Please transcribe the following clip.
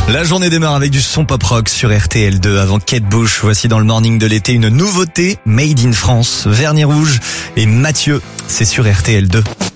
La journée démarre avec du son pop rock sur RTL2 avant Kate Bush. Voici dans le morning de l'été une nouveauté made in France. Vernis Rouge et Mathieu, c'est sur RTL2.